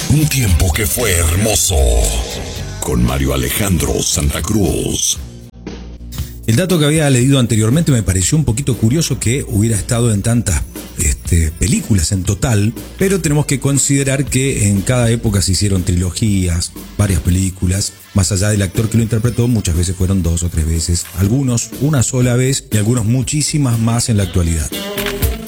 Un tiempo que fue hermoso. Con Mario Alejandro Santa Cruz. El dato que había leído anteriormente me pareció un poquito curioso que hubiera estado en tantas películas en total, pero tenemos que considerar que en cada época se hicieron trilogías, varias películas, más allá del actor que lo interpretó, muchas veces fueron 2 o 3 veces, algunos una sola vez y algunos muchísimas más en la actualidad.